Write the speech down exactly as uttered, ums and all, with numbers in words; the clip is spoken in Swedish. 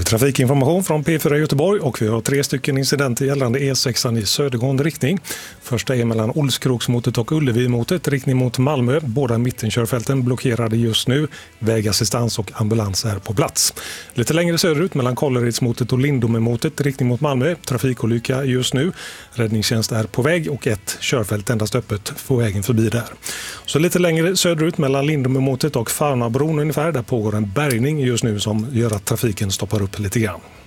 Trafikinformation från P fyra Göteborg och vi har tre stycken incidenter gällande E sexan i södergående riktning. Första är mellan Olskroksmotet och Ullevi-motet, riktning mot Malmö. Båda mittenkörfälten blockerade just nu. Vägassistans och ambulans är på plats. Lite längre söderut mellan Kålleredsmotet och Lindomemotet, riktning mot Malmö. Trafikolycka just nu. Räddningstjänst är på väg och ett körfält endast öppet på vägen förbi där. Så lite längre söderut mellan Lindomemotet och Farnabron ungefär, där pågår en bärgning just nu som gör att trafiken stoppar upp lite grann.